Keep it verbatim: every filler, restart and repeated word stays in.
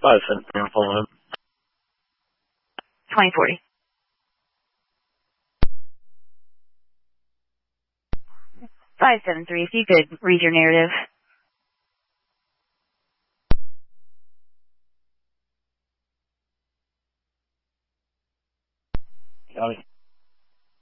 five seven three, I'm following up. twenty forty. five seven three, if you could read your narrative. Got it.